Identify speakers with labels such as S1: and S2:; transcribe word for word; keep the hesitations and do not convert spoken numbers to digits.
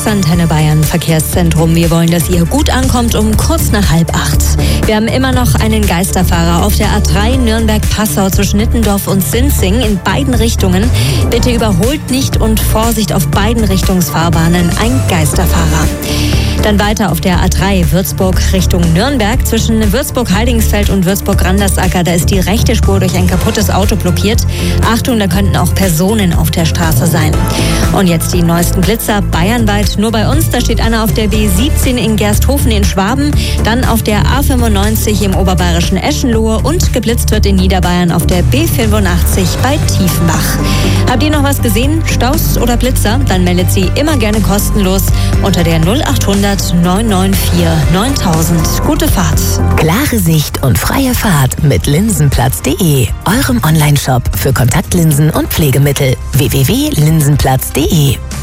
S1: Antenne Bayern Verkehrszentrum. Wir wollen, dass ihr gut ankommt um kurz nach halb acht. Wir haben immer noch einen Geisterfahrer auf der A drei Nürnberg-Passau zwischen Nittendorf und Sinzing in beiden Richtungen. Bitte überholt nicht und Vorsicht auf beiden Richtungsfahrbahnen, ein Geisterfahrer. Dann weiter auf der A drei Würzburg Richtung Nürnberg. Zwischen Würzburg-Heidingsfeld und Würzburg-Randersacker, da ist die rechte Spur durch ein kaputtes Auto blockiert. Achtung, da könnten auch Personen auf der Straße sein. Und jetzt die neuesten Blitzer bayernweit. Nur bei uns, da steht einer auf der B siebzehn in Gersthofen in Schwaben, dann auf der A fünfundneunzig im oberbayerischen Eschenlohe und geblitzt wird in Niederbayern auf der B fünfundachtzig bei Tiefenbach. Habt ihr noch was gesehen? Staus oder Blitzer? Dann meldet sie immer gerne kostenlos unter der null achthundert neun neun vier neuntausend. Gute Fahrt.
S2: Klare Sicht und freie Fahrt mit linsenplatz punkt de, eurem Onlineshop für Kontaktlinsen und Pflegemittel. w w w punkt linsenplatz punkt de